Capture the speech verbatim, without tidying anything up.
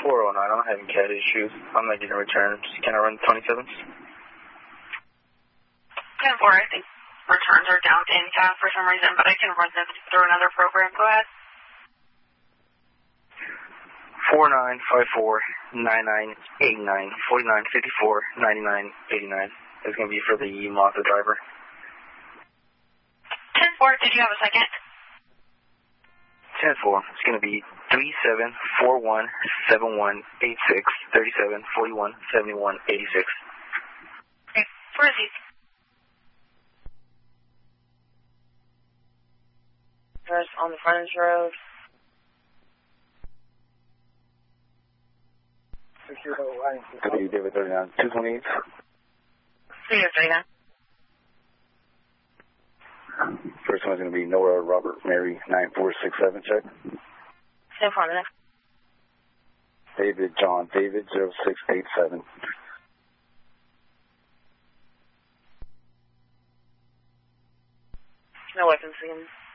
four oh nine, I'm having cat issues. I'm making a return. Can I run the twenty-sevens? ten four, I think returns are down to N C A F for some reason, but I can run them through another program. Go ahead. four nine five four nine nine eight nine four nine five four nine nine eight nine. It's going to be for the Mazda driver. ten four, did you have a second? ten four, it's going to be three seven four one seven one eight six three seven four one seven one eight six. Okay, proceed. Address on the frontage road. W David thirty-nine, two twenty-eight. Three or three, First one's going to be Nora Robert Mary nine four six seven, check. ten four, the next. David John David zero six eight seven. No weapons seen.